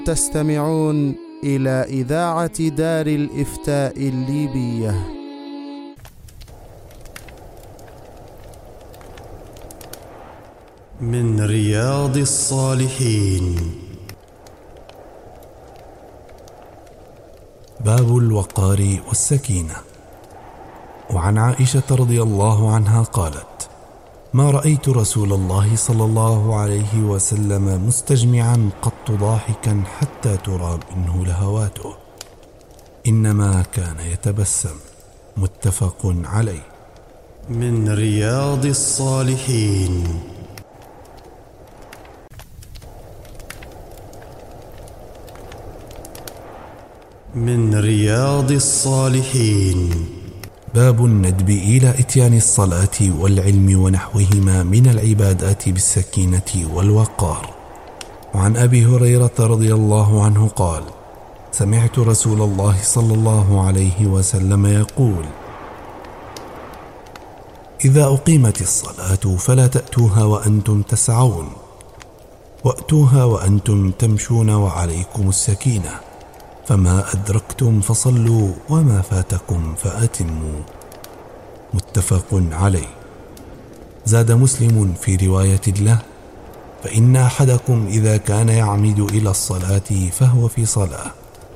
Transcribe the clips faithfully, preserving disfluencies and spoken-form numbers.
تستمعون إلى إذاعة دار الإفتاء الليبية. من رياض الصالحين. باب الوقار والسكينة. وعن عائشة رضي الله عنها قالت: ما رأيت رسول الله صلى الله عليه وسلم مستجمعا قط ضاحكا حتى ترى منه لهواته، إنما كان يتبسم. متفق عليه. من رياض الصالحين. من رياض الصالحين. باب الندب إلى إتيان الصلاة والعلم ونحوهما من العبادات بالسكينة والوقار. وعن أبي هريرة رضي الله عنه قال: سمعت رسول الله صلى الله عليه وسلم يقول: إذا أقيمت الصلاة فلا تأتوها وأنتم تسعون، وأتوها وأنتم تمشون وعليكم السكينة، فما أدركتم فصلوا وما فاتكم فأتموا. متفق عليه. زاد مسلم في رواية له: فإن أحدكم إذا كان يعمد إلى الصلاة فهو في صلاة.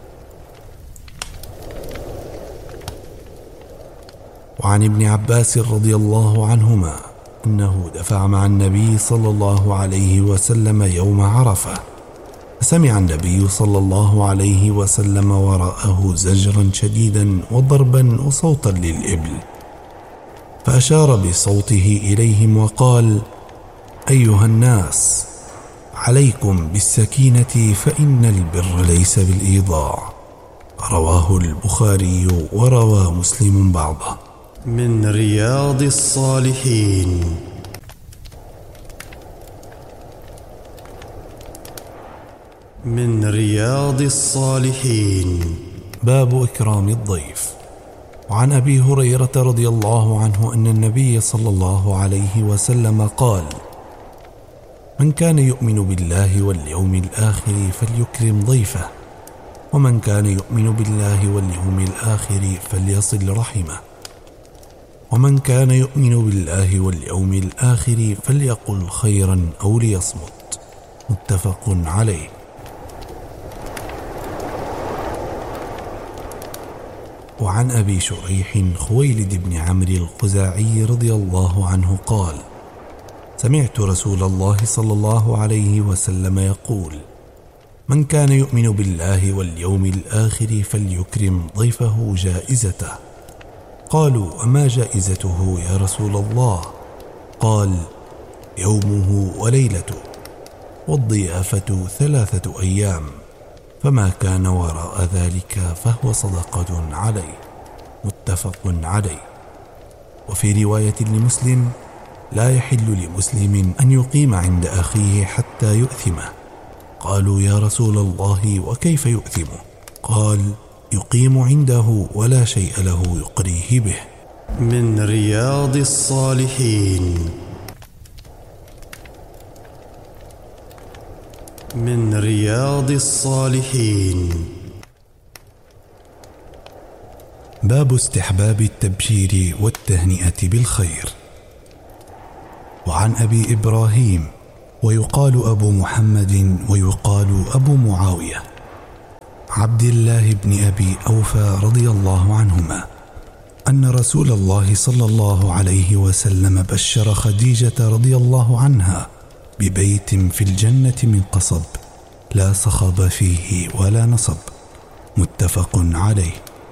وعن ابن عباس رضي الله عنهما أنه دفع مع النبي صلى الله عليه وسلم يوم عرفة، فسمع النبي صلى الله عليه وسلم وراءه زجرا شديدا وضربا وصوتا للإبل، فأشار بصوته إليهم وقال: أيها الناس، عليكم بالسكينة فإن البر ليس بالإيضاع. رواه البخاري وروى مسلم بعضه. من رياض الصالحين. من رياض الصالحين. باب إكرام الضيف. وعن أبي هريرة رضي الله عنه أن النبي صلى الله عليه وسلم قال: من كان يؤمن بالله واليوم الآخر فليكرم ضيفه، ومن كان يؤمن بالله واليوم الآخر فليصل رحمه، ومن كان يؤمن بالله واليوم الآخر فليقل خيرا أو ليصمت. متفق عليه. وعن أبي شريح خويلد بن عمرو الخزاعي رضي الله عنه قال: سمعت رسول الله صلى الله عليه وسلم يقول: من كان يؤمن بالله واليوم الآخر فليكرم ضيفه جائزته. قالوا: وما جائزته يا رسول الله؟ قال: يومه وليلته، والضيافة ثلاثة أيام، فما كان وراء ذلك فهو صدقة عليه. متفق عليه. وفي رواية لمسلم: لا يحل لمسلم أن يقيم عند أخيه حتى يؤثمه. قالوا: يا رسول الله وكيف يؤثمه؟ قال: يقيم عنده ولا شيء له يقريه به. من رياض الصالحين. من رياض الصالحين. باب استحباب التبشير والتهنئة بالخير. وعن أبي إبراهيم ويقال أبو محمد ويقال أبو معاوية عبد الله بن أبي أوفى رضي الله عنهما أن رسول الله صلى الله عليه وسلم بشر خديجة رضي الله عنها ببيت في الجنة من قصب لا صخب فيه ولا نصب. متفق عليه.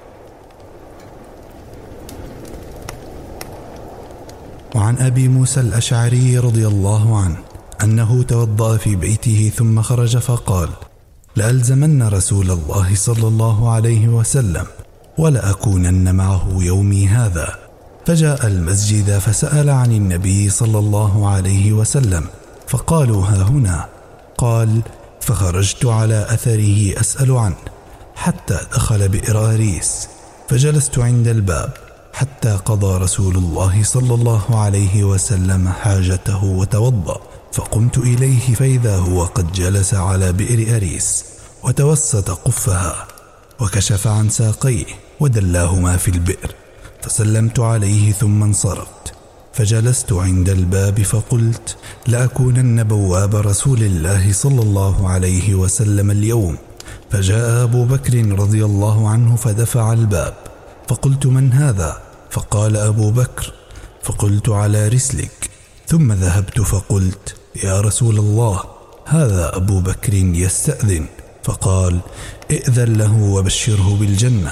وعن أبي موسى الأشعري رضي الله عنه أنه توضأ في بيته ثم خرج فقال: لألزمن رسول الله صلى الله عليه وسلم ولأكونن معه يومي هذا. فجاء المسجد فسأل عن النبي صلى الله عليه وسلم فقالوا: ها هنا. قال: فخرجت على أثره أسأل عنه حتى دخل بئر أريس، فجلست عند الباب حتى قضى رسول الله صلى الله عليه وسلم حاجته وتوضأ، فقمت إليه فإذا هو قد جلس على بئر أريس وتوسط قفها وكشف عن ساقيه ودلاهما في البئر، فسلمت عليه ثم انصرفت، فجلست عند الباب فقلت لأكونن بواب رسول الله صلى الله عليه وسلم اليوم. فجاء أبو بكر رضي الله عنه فدفع الباب، فقلت من هذا؟ فقال أبو بكر، فقلت على رسلك، ثم ذهبت فقلت يا رسول الله هذا أبو بكر يستأذن، فقال ائذن له وبشره بالجنة.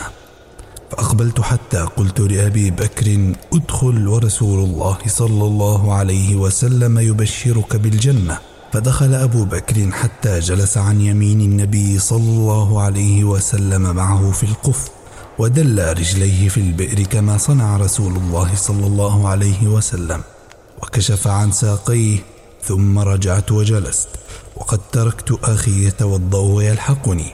فأقبلت حتى قلت لأبي بكر ادخل ورسول الله صلى الله عليه وسلم يبشرك بالجنة. فدخل أبو بكر حتى جلس عن يمين النبي صلى الله عليه وسلم معه في القف، ودل رجليه في البئر كما صنع رسول الله صلى الله عليه وسلم، وكشف عن ساقيه، ثم رجعت وجلست، وقد تركت أخي يتوضأ ويلحقني،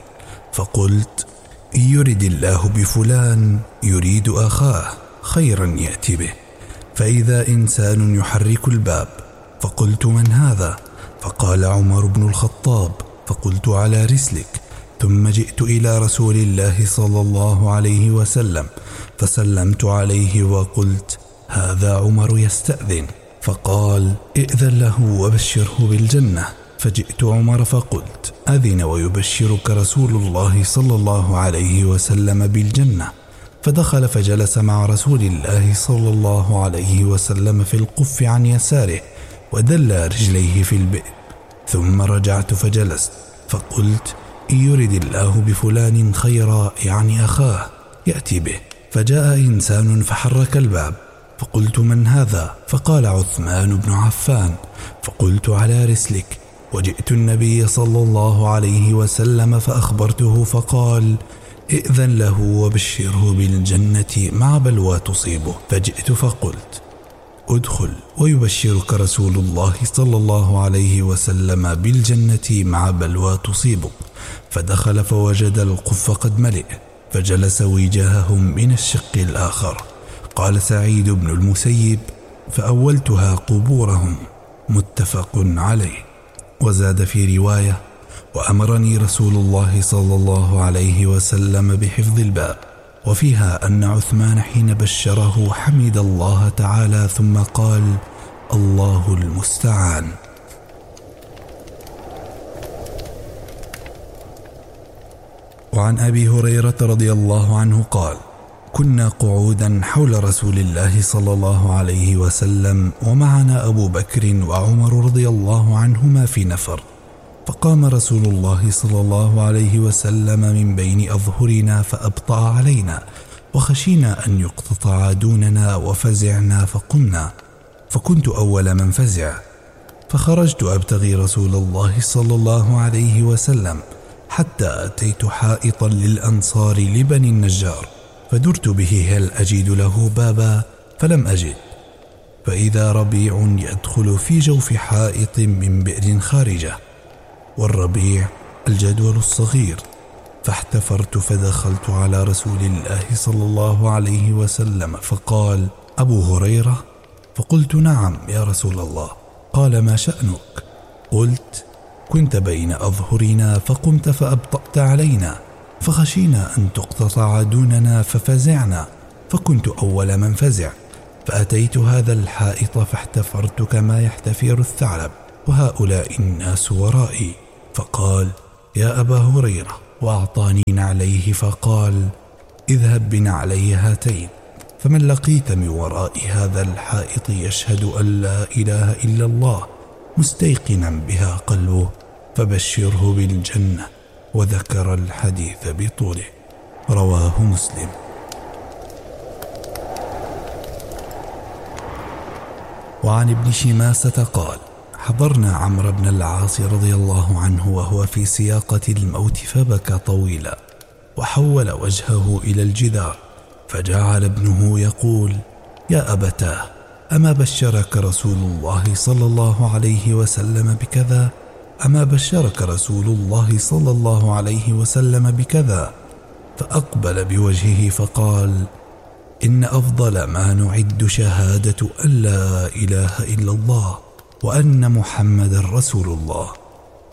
فقلت إن يرد الله بفلان يريد أخاه خيرا يأتي به. فإذا إنسان يحرك الباب، فقلت من هذا؟ فقال عمر بن الخطاب، فقلت على رسلك، ثم جئت إلى رسول الله صلى الله عليه وسلم فسلمت عليه وقلت هذا عمر يستأذن، فقال ائذن له وبشره بالجنة. فجئت عمر فقلت أذن ويبشرك رسول الله صلى الله عليه وسلم بالجنة. فدخل فجلس مع رسول الله صلى الله عليه وسلم في القف عن يساره، ودل رجليه في البئر، ثم رجعت فجلست، فقلت إن يرد الله بفلان خيرا يعني أخاه يأتي به. فجاء إنسان فحرك الباب، فقلت من هذا؟ فقال عثمان بن عفان، فقلت على رسلك، وجئت النبي صلى الله عليه وسلم فأخبرته، فقال ائذن له وبشره بالجنة مع بلوى تصيبه. فجئت فقلت ادخل ويبشرك رسول الله صلى الله عليه وسلم بالجنة مع بلوى تصيبه. فدخل فوجد القف قد ملئ، فجلس وجاههم من الشق الآخر. قال سعيد بن المسيب فأولتها قبورهم، متفق عليه. وزاد في رواية وأمرني رسول الله صلى الله عليه وسلم بحفظ الباب، وفيها أن عثمان حين بشره حمد الله تعالى ثم قال الله المستعان. وعن أبي هريرة رضي الله عنه قال كنا قعودا حول رسول الله صلى الله عليه وسلم، ومعنا أبو بكر وعمر رضي الله عنهما في نفر، فقام رسول الله صلى الله عليه وسلم من بين أظهرنا فأبطأ علينا، وخشينا أن يقتطع دوننا وفزعنا فقمنا، فكنت أول من فزع، فخرجت أبتغي رسول الله صلى الله عليه وسلم حتى أتيت حائطا للأنصار لبني النجار، فدرت به هل أجد له بابا، فلم أجد، فإذا ربيع يدخل في جوف حائط من بئر خارجة، والربيع الجدول الصغير، فاحتفرت فدخلت على رسول الله صلى الله عليه وسلم، فقال أبو هريرة؟ فقلت نعم يا رسول الله. قال ما شأنك؟ قلت كنت بين أظهرنا فقمت فأبطأت علينا، فخشينا أن تقتطع دوننا ففزعنا، فكنت أول من فزع، فأتيت هذا الحائط فاحتفرت كما يحتفر الثعلب، وهؤلاء الناس ورائي. فقال يا أبا هريرة، وأعطاني نعليه، فقال اذهب بنعلي هاتين، فمن لقيت من وراء هذا الحائط يشهد أن لا إله إلا الله مستيقنا بها قلبه فبشره بالجنة. وذكر الحديث بطوله، رواه مسلم. وعن ابن شماسة قال حضرنا عمرو بن العاص رضي الله عنه وهو في سياقة الموت فبكى طويلا، وحول وجهه إلى الجدار، فجعل ابنه يقول يا أبتاه أما بشرك رسول الله صلى الله عليه وسلم بكذا؟ أما بشرك رسول الله صلى الله عليه وسلم بكذا؟ فأقبل بوجهه فقال إن أفضل ما نعد شهادة أن لا إله إلا الله وأن محمد رسول الله.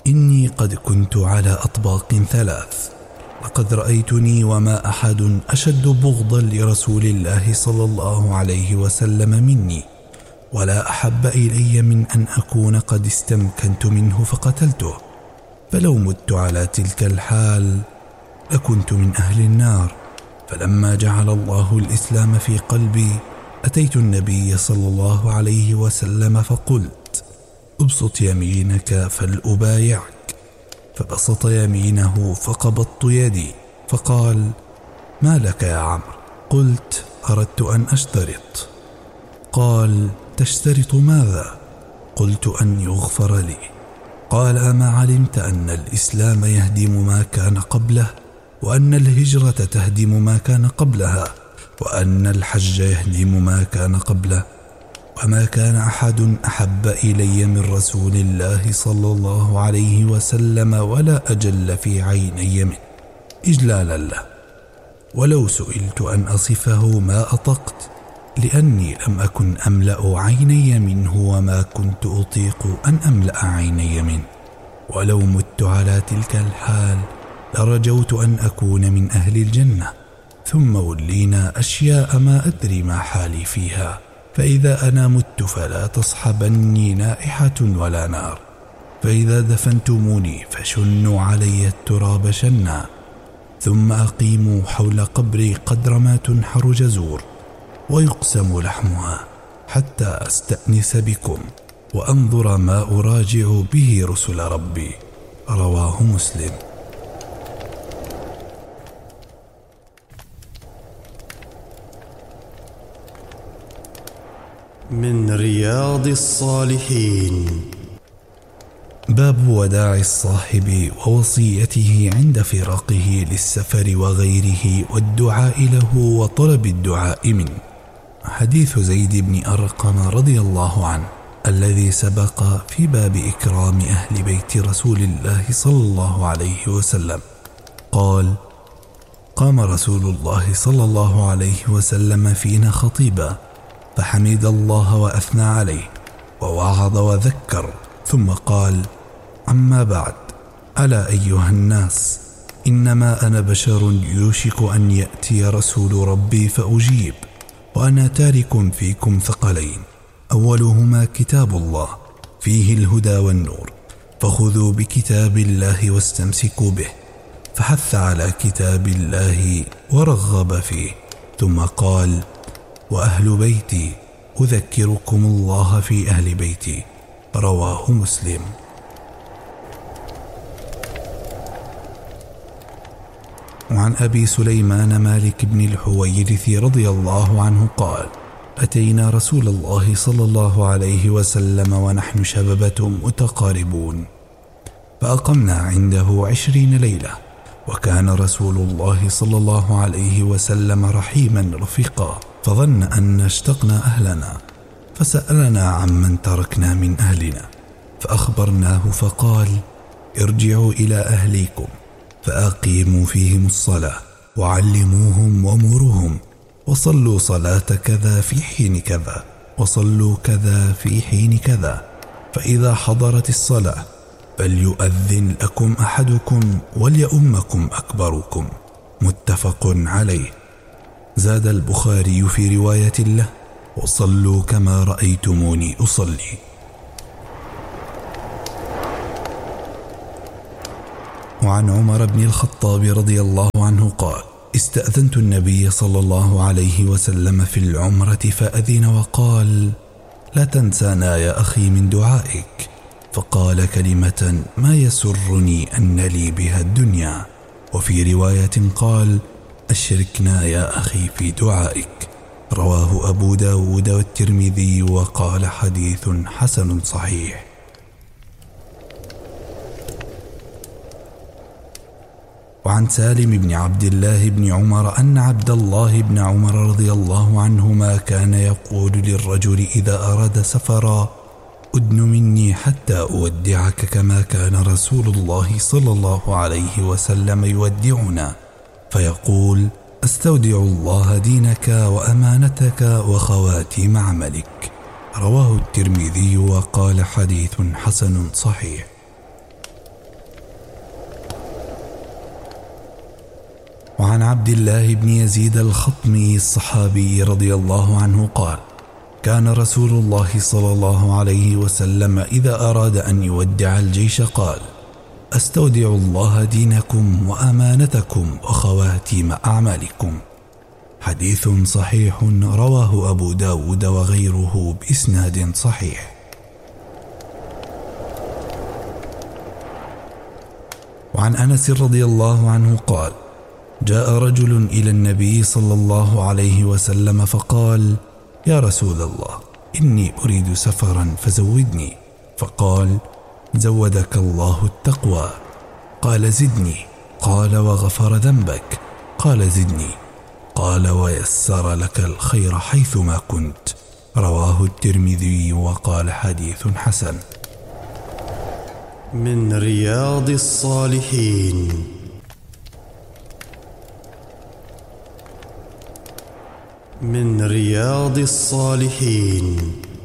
إني قد كنت على أطباق ثلاث، لقد رأيتني وما أحد أشد بغضا لرسول الله صلى الله عليه وسلم مني، ولا أحب إلي من أن أكون قد استمكنت منه فقتلته، فلو مت على تلك الحال لكنت من أهل النار. فلما جعل الله الإسلام في قلبي أتيت النبي صلى الله عليه وسلم فقلت: ابسط يمينك فلأبايعك، فبسط يمينه فقبضت يدي، فقال: ما لك يا عمرو؟ قلت: أردت أن أشترط. قال: تشترط ماذا؟ قلت: أن يغفر لي. قال: أما علمت أن الإسلام يهدم ما كان قبله، وأن الهجرة تهدم ما كان قبلها، وأن الحج يهدم ما كان قبله؟ وما كان أحد أحب إلي من رسول الله صلى الله عليه وسلم ولا أجل في عيني منه إجلالا له، ولو سئلت أن أصفه ما أطقت، لأني لم أكن أملأ عيني منه وما كنت أطيق أن أملأ عيني منه، ولو مت على تلك الحال لرجوت أن أكون من أهل الجنة. ثم ولينا أشياء ما أدري ما حالي فيها، فإذا أنا مت فلا تصحبني نائحة ولا نار، فإذا دفنتموني فشنوا علي التراب شنا، ثم أقيموا حول قبري قدر ما تنحر جزور ويقسم لحمها، حتى أستأنس بكم وأنظر ما أراجع به رسل ربي. رواه مسلم. من رياض الصالحين. باب وداع الصاحب ووصيته عند فراقه للسفر وغيره، والدعاء له وطلب الدعاء منه. حديث زيد بن أرقم رضي الله عنه الذي سبق في باب إكرام أهل بيت رسول الله صلى الله عليه وسلم. قال: قام رسول الله صلى الله عليه وسلم فينا خطيبا، فحمد الله وأثنى عليه ووعظ وذكر، ثم قال: أما بعد، ألا أيها الناس، إنما أنا بشر يوشك أن يأتي رسول ربي فأجيب، وأنا تارك فيكم ثقلين، أولهما كتاب الله فيه الهدى والنور، فخذوا بكتاب الله واستمسكوا به، فحث على كتاب الله ورغب فيه، ثم قال: وأهل بيتي أذكركم الله في أهل بيتي. رواه مسلم. وعن أبي سليمان مالك بن الحويرث رضي الله عنه قال: أتينا رسول الله صلى الله عليه وسلم ونحن شببة متقاربون، فأقمنا عنده عشرين ليلة، وكان رسول الله صلى الله عليه وسلم رحيما رفيقا، فظن أن اشتقنا أهلنا، فسألنا عمن تركنا من أهلنا، فأخبرناه فقال: ارجعوا إلى أهليكم فأقيموا فيهم الصلاة، وعلموهم ومروهم، وصلوا صلاة كذا في حين كذا، وصلوا كذا في حين كذا، فإذا حضرت الصلاة فليؤذن لكم أحدكم وليؤمكم أكبركم. متفق عليه. زاد البخاري في رواية له: وصلوا كما رأيتموني أصلي. وعن عمر بن الخطاب رضي الله عنه قال: استأذنت النبي صلى الله عليه وسلم في العمرة فأذن وقال: لا تنسانا يا أخي من دعائك، فقال كلمة ما يسرني أن لي بها الدنيا. وفي رواية قال: أشركنا يا أخي في دعائك. رواه أبو داود والترمذي وقال حديث حسن صحيح. وعن سالم بن عبد الله بن عمر أن عبد الله بن عمر رضي الله عنهما كان يقول للرجل إذا أراد سفرا: أدن مني حتى أودعك، كما كان رسول الله صلى الله عليه وسلم يودعنا، فيقول: أستودع الله دينك وأمانتك وخواتيم عملك. رواه الترمذي وقال حديث حسن صحيح. وعن عبد الله بن يزيد الخطمي الصحابي رضي الله عنه قال: كان رسول الله صلى الله عليه وسلم إذا أراد أن يودع الجيش قال: أستودع الله دينكم وأمانتكم وخواتيم أعمالكم. حديث صحيح رواه أبو داود وغيره بإسناد صحيح. وعن أنس رضي الله عنه قال: جاء رجل إلى النبي صلى الله عليه وسلم فقال: يا رسول الله، إني أريد سفرا فزودني. فقال: زودك الله التقوى. قال: زدني. قال: وغفر ذنبك. قال: زدني. قال: ويسر لك الخير حيثما كنت. رواه الترمذي وقال: حديث حسن. من رياض الصالحين. من رياض الصالحين.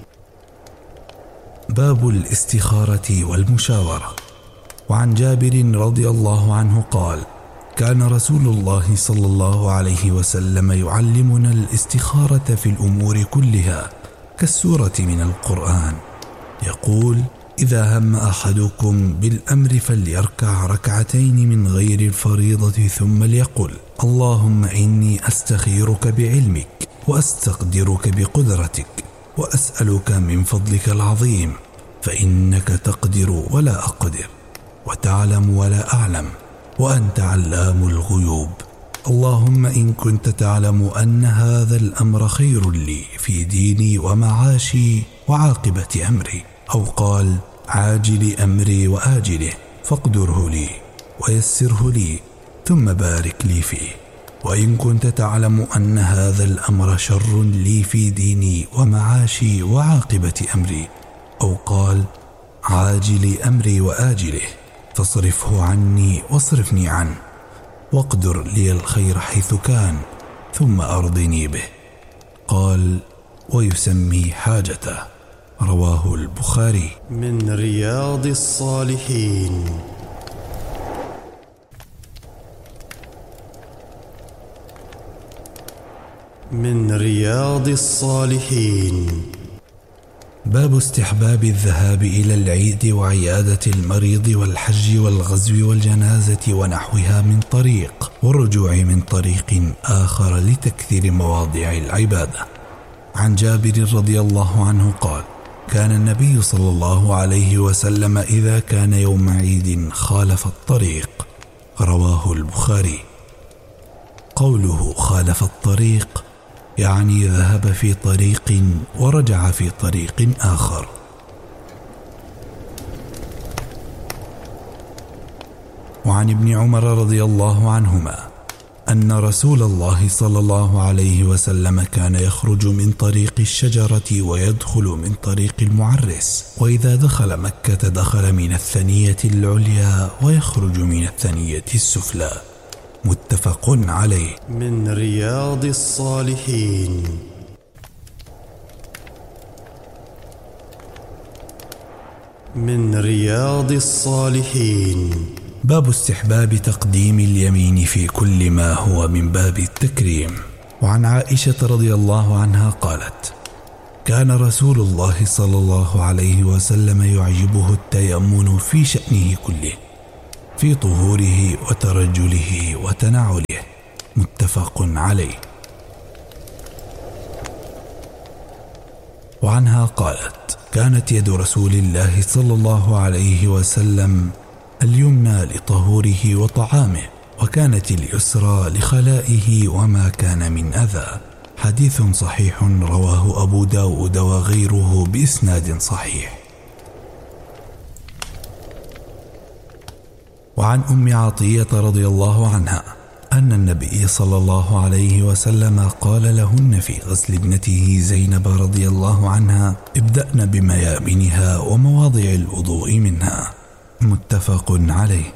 باب الاستخارة والمشاورة. وعن جابر رضي الله عنه قال: كان رسول الله صلى الله عليه وسلم يعلمنا الاستخارة في الأمور كلها كالسورة من القرآن. يقول: إذا هم أحدكم بالأمر فليركع ركعتين من غير الفريضة ثم ليقل: اللهم إني أستخيرك بعلمك وأستقدرك بقدرتك وأسألك من فضلك العظيم، فإنك تقدر ولا أقدر وتعلم ولا أعلم وأنت علام الغيوب. اللهم إن كنت تعلم أن هذا الأمر خير لي في ديني ومعاشي وعاقبة أمري، أو قال: عاجل أمري وآجله، فاقدره لي ويسره لي ثم بارك لي فيه. وإن كنت تعلم أن هذا الأمر شر لي في ديني ومعاشي وعاقبة أمري، أو قال: عاجل أمري وآجله، فاصرفه عني واصرفني عنه، واقدر لي الخير حيث كان، ثم أرضني به. قال: ويسمي حاجته. رواه البخاري. من رياض الصالحين. من رياض الصالحين. باب استحباب الذهاب إلى العيد وعيادة المريض والحج والغزو والجنازة ونحوها من طريق، والرجوع من طريق آخر لتكثير مواضع العبادة. عن جابر رضي الله عنه قال: كان النبي صلى الله عليه وسلم إذا كان يوم عيد خالف الطريق. رواه البخاري. قوله خالف الطريق يعني ذهب في طريق ورجع في طريق آخر. وعن ابن عمر رضي الله عنهما أن رسول الله صلى الله عليه وسلم كان يخرج من طريق الشجرة ويدخل من طريق المعرس، وإذا دخل مكة دخل من الثنية العليا ويخرج من الثنية السفلى. متفق عليه. من رياض الصالحين. من رياض الصالحين. باب استحباب تقديم اليمين في كل ما هو من باب التكريم. وعن عائشة رضي الله عنها قالت: كان رسول الله صلى الله عليه وسلم يعجبه التيمن في شأنه كله، في طهوره وترجله وتنعله. متفق عليه. وعنها قالت: كانت يد رسول الله صلى الله عليه وسلم اليمنى لطهوره وطعامه، وكانت اليسرى لخلائه وما كان من أذى. حديث صحيح رواه أبو داود وغيره بإسناد صحيح. وعن أم عطية رضي الله عنها أن النبي صلى الله عليه وسلم قال لهن في غسل ابنته زينب رضي الله عنها: ابدأن بميامنها ومواضع الوضوء منها. متفق عليه.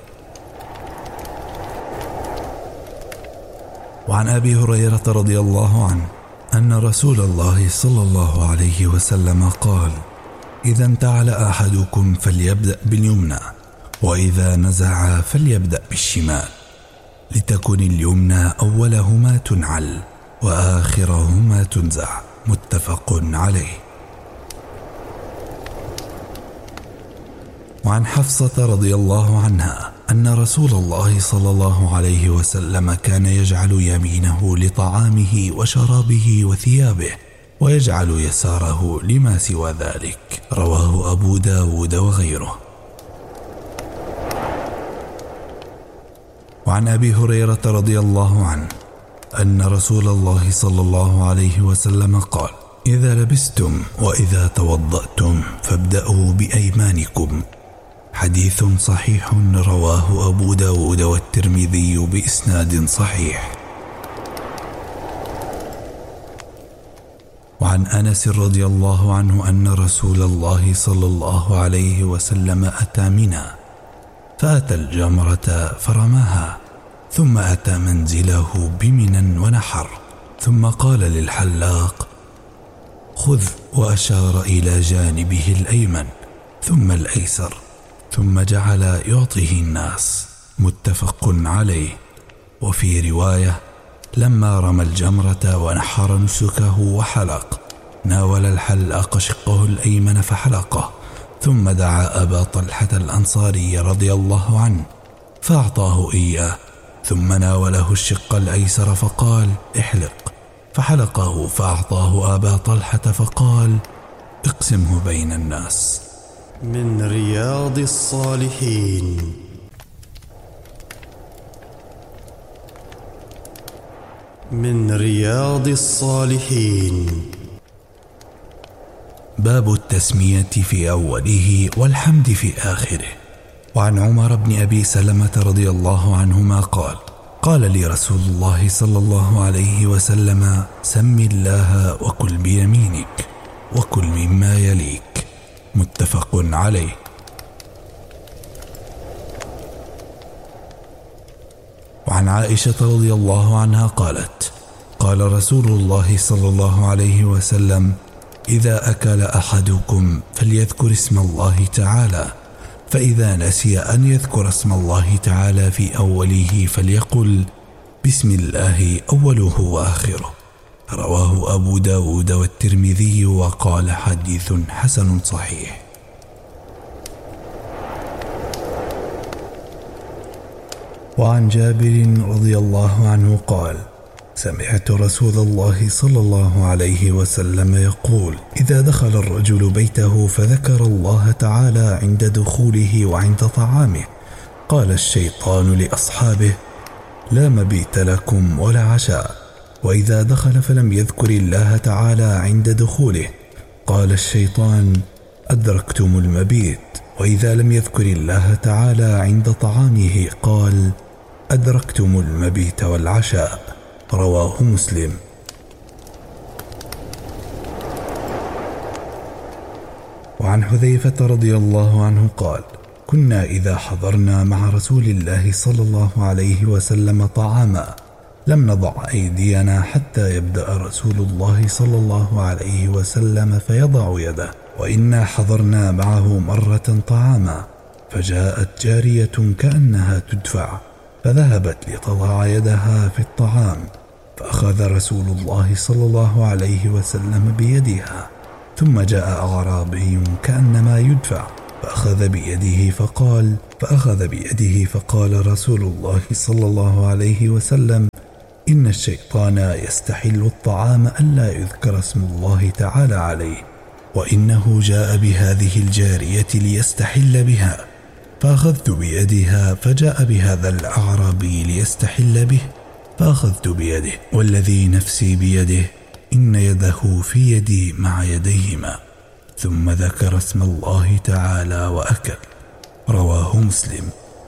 وعن أبي هريرة رضي الله عنه أن رسول الله صلى الله عليه وسلم قال: إذا انتعل أحدكم فليبدأ باليمنى، وإذا نزع فليبدأ بالشمال، لتكن اليمنى أولهما تنعل وآخرهما تنزع. متفق عليه. وعن حفصة رضي الله عنها أن رسول الله صلى الله عليه وسلم كان يجعل يمينه لطعامه وشرابه وثيابه، ويجعل يساره لما سوى ذلك. رواه أبو داود وغيره. وعن أبي هريرة رضي الله عنه أن رسول الله صلى الله عليه وسلم قال: إذا لبستم وإذا توضأتم فابدأوا بأيمانكم. حديث صحيح رواه أبو داود والترمذي بإسناد صحيح. وعن أنس رضي الله عنه أن رسول الله صلى الله عليه وسلم أتى منى فأتى الجمرة فرماها، ثم أتى منزله بمنى ونحر، ثم قال للحلاق: خذ، وأشار إلى جانبه الأيمن ثم الأيسر، ثم جعل يعطيه الناس. متفق عليه. وفي رواية: لما رمى الجمرة ونحر نسكه وحلق، ناول الحلاق شقه الأيمن فحلقه، ثم دعا أبا طلحة الأنصاري رضي الله عنه فأعطاه إياه، ثم ناوله الشق الأيسر فقال: احلق، فحلقه، فأعطاه أبا طلحة فقال: اقسمه بين الناس. من رياض الصالحين. من رياض الصالحين. باب التسمية في أوله والحمد في آخره. وعن عمر بن أبي سلمة رضي الله عنهما قال: قال لي رسول الله صلى الله عليه وسلم: سم الله وكل بيمينك وكل مما يليك. متفق عليه. وعن عائشة رضي الله عنها قالت: قال رسول الله صلى الله عليه وسلم: إذا أكل أحدكم فليذكر اسم الله تعالى، فإذا نسي أن يذكر اسم الله تعالى في أوله فليقل: بسم الله أوله وآخره. رواه أبو داود والترمذي وقال: حديث حسن صحيح. وعن جابر رضي الله عنه قال: سمعت رسول الله صلى الله عليه وسلم يقول: إذا دخل الرجل بيته فذكر الله تعالى عند دخوله وعند طعامه، قال الشيطان لأصحابه: لا مبيت لكم ولا عشاء. وإذا دخل فلم يذكر الله تعالى عند دخوله، قال الشيطان: أدركتم المبيت. وإذا لم يذكر الله تعالى عند طعامه، قال: أدركتم المبيت والعشاء. رواه مسلم. وعن حذيفة رضي الله عنه قال: كنا إذا حضرنا مع رسول الله صلى الله عليه وسلم طعاما لم نضع أيدينا حتى يبدأ رسول الله صلى الله عليه وسلم فيضع يده، وإنا حضرنا معه مرة طعاما، فجاءت جارية كأنها تدفع فذهبت لتضع يدها في الطعام، فأخذ رسول الله صلى الله عليه وسلم بيدها، ثم جاء أعرابي كأنما يدفع فأخذ بيده فقال فأخذ بيده فقال رسول الله صلى الله عليه وسلم: إن الشيطان يستحل الطعام ألا يذكر اسم الله تعالى عليه، وإنه جاء بهذه الجارية ليستحل بها، فأخذت بيدها، فجاء بهذا الأعرابي ليستحل به، فأخذت بيده، والذي نفسي بيده إن يده في يدي مع يديهما، ثم ذكر اسم الله تعالى وأكل. رواه مسلم.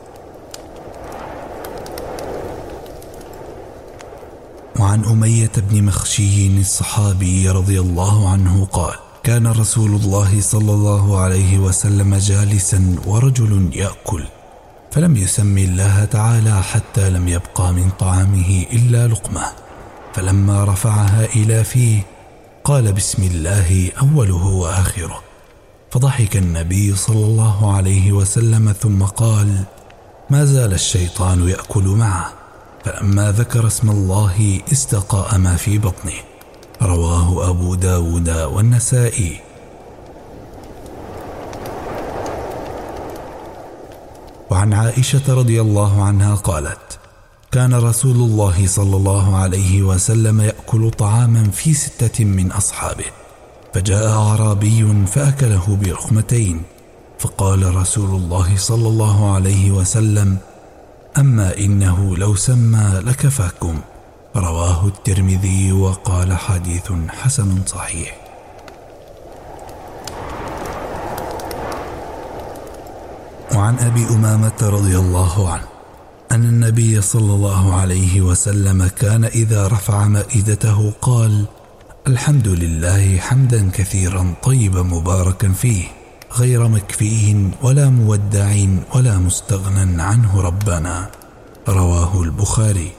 وعن أمية بن مخشي الصحابي رضي الله عنه قال: كان رسول الله صلى الله عليه وسلم جالسا ورجل يأكل، فلم يسمي الله تعالى حتى لم يبقى من طعامه إلا لقمة، فلما رفعها إلى فيه قال: بسم الله أوله وآخره. فضحك النبي صلى الله عليه وسلم ثم قال: ما زال الشيطان يأكل معه، فلما ذكر اسم الله استقاء ما في بطنه. رواه أبو داود والنسائي. وعن عائشة رضي الله عنها قالت: كان رسول الله صلى الله عليه وسلم يأكل طعاما في ستة من أصحابه، فجاء أعرابي فأكله برخمتين، فقال رسول الله صلى الله عليه وسلم: أما إنه لو سمى لكفاكم. رواه الترمذي وقال حديث حسن صحيح. وعن أبي أمامة رضي الله عنه أن النبي صلى الله عليه وسلم كان إذا رفع مائدته قال: الحمد لله حمدا كثيرا طيبا مباركا فيه، غير مكفيه ولا مودع ولا مستغنى عنه ربنا. رواه البخاري.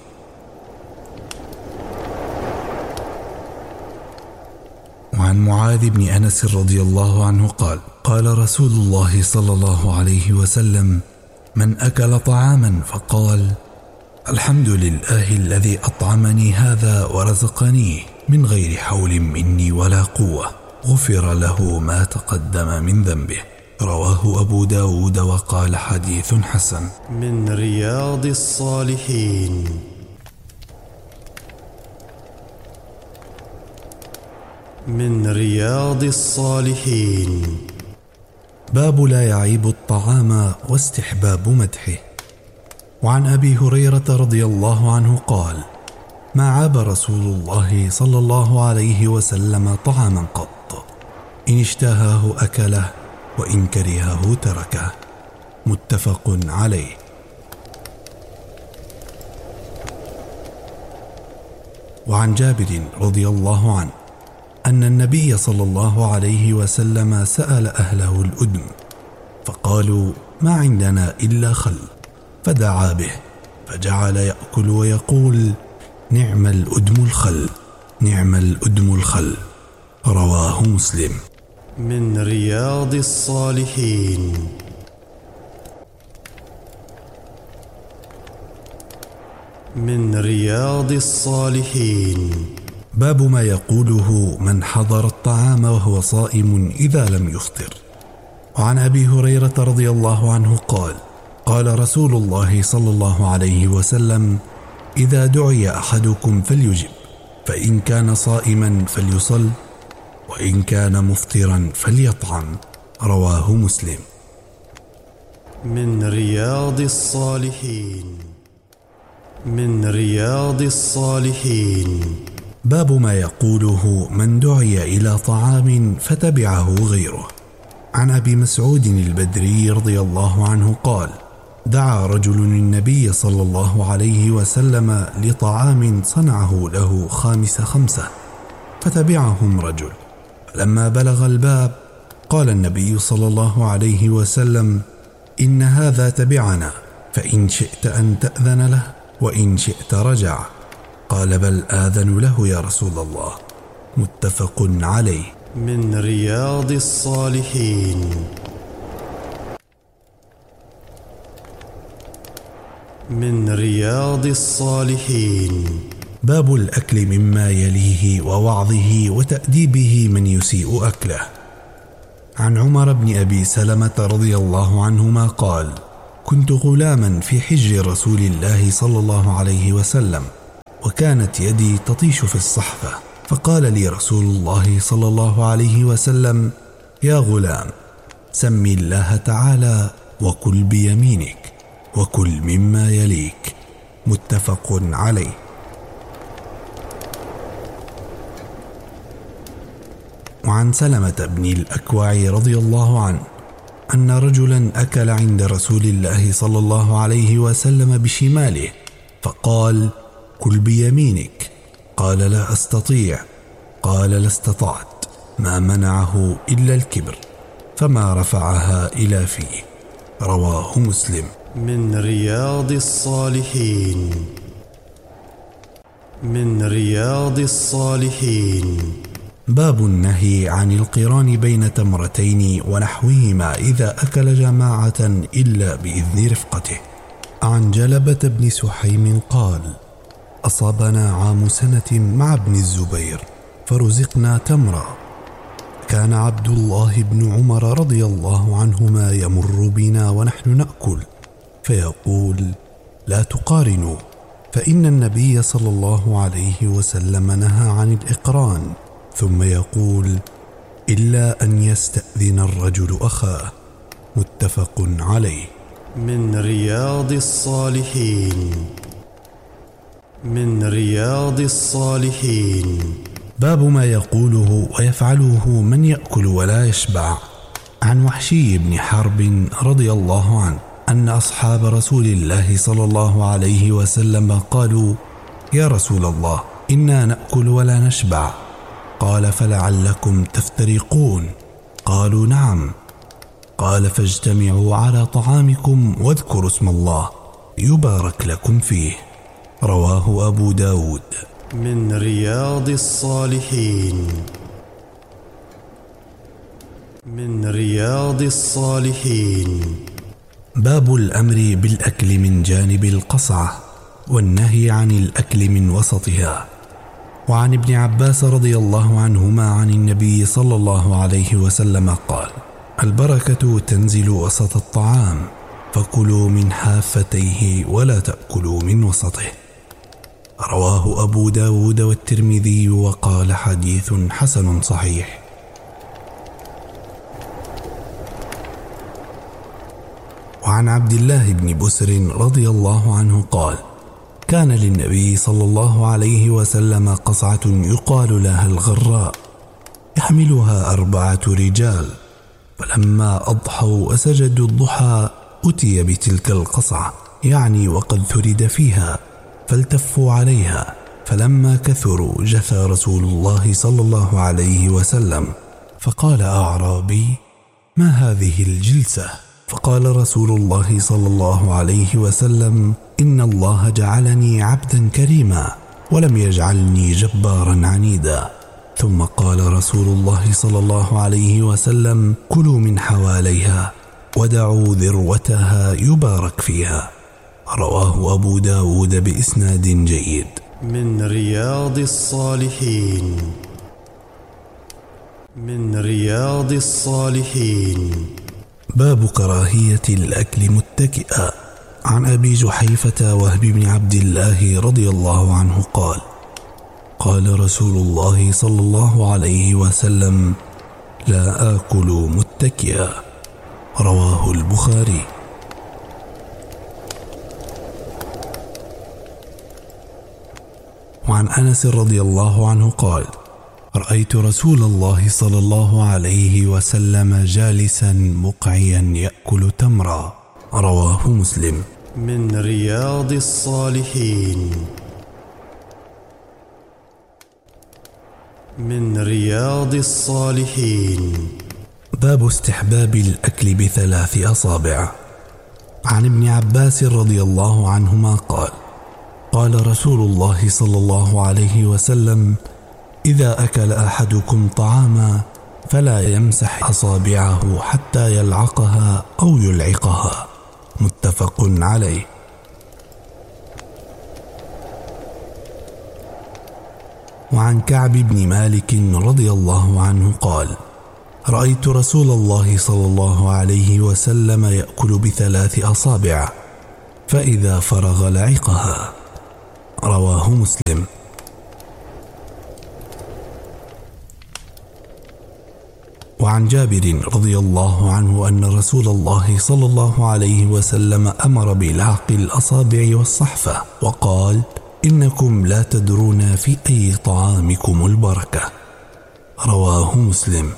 وعن معاذ بن أنس رضي الله عنه قال: قال رسول الله صلى الله عليه وسلم: من أكل طعاما فقال: الحمد لله الذي أطعمني هذا ورزقنيه من غير حول مني ولا قوة، غفر له ما تقدم من ذنبه. رواه أبو داود وقال حديث حسن. من رياض الصالحين. من رياض الصالحين. باب لا يعيب الطعام واستحباب مدحه. وعن أبي هريرة رضي الله عنه قال: ما عاب رسول الله صلى الله عليه وسلم طعاما قط، إن اشتهاه أكله وإن كرهه تركه. متفق عليه. وعن جابر رضي الله عنه أن النبي صلى الله عليه وسلم سأل أهله الأدم، فقالوا: ما عندنا إلا خل، فدعا به، فجعل يأكل ويقول: نعم الأدم الخل، نعم الأدم الخل. رواه مسلم. من رياض الصالحين. من رياض الصالحين. باب ما يقوله من حضر الطعام وهو صائم إذا لم يفطر. وعن أبي هريرة رضي الله عنه قال: قال رسول الله صلى الله عليه وسلم: إذا دعي أحدكم فليجب، فإن كان صائما فليصل، وإن كان مفطرا فليطعم. رواه مسلم. من رياض الصالحين. من رياض الصالحين. باب ما يقوله من دعي إلى طعام فتبعه غيره. عن أبي مسعود البدري رضي الله عنه قال: دعا رجل النبي صلى الله عليه وسلم لطعام صنعه له خامس خمسة، فتبعهم رجل، فلما بلغ الباب قال النبي صلى الله عليه وسلم: إن هذا تبعنا، فإن شئت أن تأذن له وإن شئت رجع. قال: بل آذن له يا رسول الله. متفق عليه. من رياض الصالحين. من رياض الصالحين. باب الأكل مما يليه ووعظه وتأديبه من يسيء أكله. عن عمر بن أبي سلمة رضي الله عنهما قال: كنت غلاما في حجر رسول الله صلى الله عليه وسلم، وكانت يدي تطيش في الصحفة، فقال لي رسول الله صلى الله عليه وسلم: يا غلام، سم الله تعالى وكل بيمينك وكل مما يليك. متفق عليه. وعن سلمة بن الأكوع رضي الله عنه أن رجلا أكل عند رسول الله صلى الله عليه وسلم بشماله، فقال: كل بيمينك. قال: لا أستطيع. قال: لا استطعت. ما منعه إلا الكبر، فما رفعها إلى فيه. رواه مسلم. من رياض الصالحين. من رياض الصالحين. باب النهي عن القران بين تمرتين ونحوهما إذا أكل جماعة إلا بإذن رفقته. عن جلبة بن سحيم قال: أصابنا عام سنة مع ابن الزبير فرزقنا تمرا. كان عبد الله بن عمر رضي الله عنهما يمر بنا ونحن نأكل فيقول: لا تقارنوا، فإن النبي صلى الله عليه وسلم نهى عن الإقران، ثم يقول: إلا أن يستأذن الرجل أخاه. متفق عليه. من رياض الصالحين. من رياض الصالحين. باب ما يقوله ويفعله من يأكل ولا يشبع. عن وحشي بن حرب رضي الله عنه أن أصحاب رسول الله صلى الله عليه وسلم قالوا: يا رسول الله، إنا نأكل ولا نشبع. قال: فلعلكم تفترقون. قالوا: نعم. قال: فاجتمعوا على طعامكم واذكروا اسم الله يبارك لكم فيه. رواه أبو داود. من رياض الصالحين. من رياض الصالحين. باب الأمر بالأكل من جانب القصعة والنهي عن الأكل من وسطها. وعن ابن عباس رضي الله عنهما عن النبي صلى الله عليه وسلم قال: البركة تنزل وسط الطعام، فكلوا من حافتيه ولا تأكلوا من وسطه. رواه أبو داود والترمذي وقال: حديث حسن صحيح. وعن عبد الله بن بسر رضي الله عنه قال: كان للنبي صلى الله عليه وسلم قصعة يقال لها الغراء، يحملها أربعة رجال، فلما أضحوا وسجدوا الضحى أتي بتلك القصعة، يعني وقد ثرد فيها، فالتفوا عليها، فلما كثروا جثى رسول الله صلى الله عليه وسلم، فقال أعرابي: ما هذه الجلسة؟ فقال رسول الله صلى الله عليه وسلم: إن الله جعلني عبدا كريما ولم يجعلني جبارا عنيدا. ثم قال رسول الله صلى الله عليه وسلم: كلوا من حواليها ودعوا ذروتها يبارك فيها. رواه أبو داود بإسناد جيد. من رياض الصالحين. من رياض الصالحين. باب كراهية الأكل متكئا. عن أبي جحيفة وهب بن عبد الله رضي الله عنه قال: قال رسول الله صلى الله عليه وسلم: لا آكل متكئا. رواه البخاري. وعن أنس رضي الله عنه قال: رأيت رسول الله صلى الله عليه وسلم جالسا مقعيا يأكل تمرا. رواه مسلم. من رياض الصالحين. من رياض الصالحين. باب استحباب الأكل بثلاث أصابع. عن ابن عباس رضي الله عنهما قال: قال رسول الله صلى الله عليه وسلم: إذا أكل أحدكم طعاما فلا يمسح أصابعه حتى يلعقها أو يلعقها. متفق عليه. وعن كعب بن مالك رضي الله عنه قال: رأيت رسول الله صلى الله عليه وسلم يأكل بثلاث أصابع، فإذا فرغ لعقها. رواه مسلم. وعن جابر رضي الله عنه أن رسول الله صلى الله عليه وسلم أمر بلعق الأصابع والصحفة، وقال: إنكم لا تدرون في أي طعامكم البركة. رواه مسلم.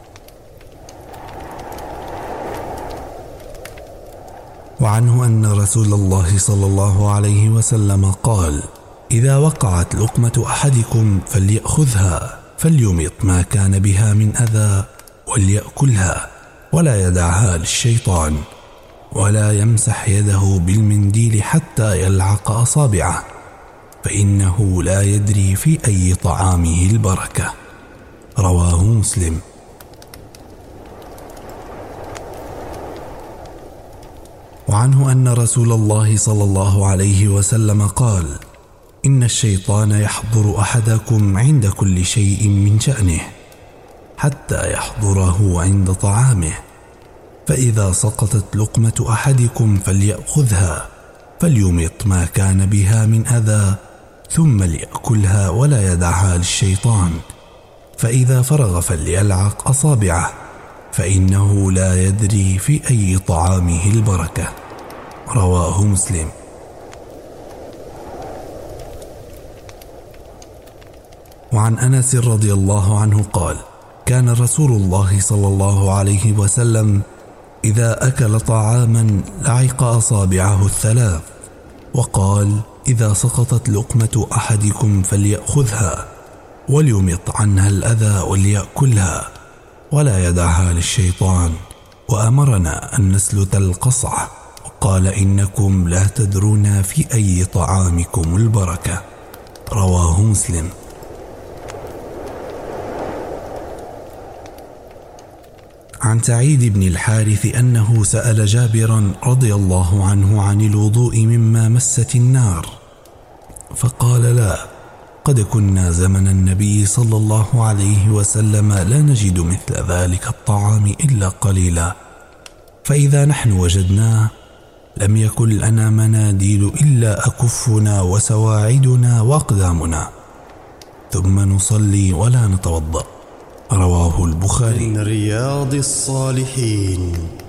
وعنه أن رسول الله صلى الله عليه وسلم قال: إذا وقعت لقمة أحدكم فليأخذها، فليمط ما كان بها من أذى، وليأكلها ولا يدعها للشيطان، ولا يمسح يده بالمنديل حتى يلعق أصابعه، فإنه لا يدري في أي طعامه البركة. رواه مسلم. وعنه أن رسول الله صلى الله عليه وسلم قال: إن الشيطان يحضر أحدكم عند كل شيء من شأنه حتى يحضره عند طعامه، فإذا سقطت لقمة أحدكم فليأخذها فليمط ما كان بها من أذى ثم ليأكلها ولا يدعها للشيطان، فإذا فرغ فليلعق أصابعه فإنه لا يدري في أي طعامه البركة. رواه مسلم. وعن أنس رضي الله عنه قال: كان رسول الله صلى الله عليه وسلم إذا أكل طعاما لعق أصابعه الثلاث، وقال: إذا سقطت لقمة أحدكم فليأخذها وليمط عنها الأذى وليأكلها ولا يدعها للشيطان، وأمرنا أن نسلت القصعة، وقال: إنكم لا تدرون في أي طعامكم البركة. رواه مسلم. عن سعيد بن الحارث أنه سأل جابرا رضي الله عنه عن الوضوء مما مست النار، فقال: لا، قد كنا زمن النبي صلى الله عليه وسلم لا نجد مثل ذلك الطعام إلا قليلا، فإذا نحن وجدناه لم يكن لنا مناديل إلا أكفنا وسواعدنا وأقدامنا، ثم نصلي ولا نتوضأ. رواه البخاري. من رياض الصالحين.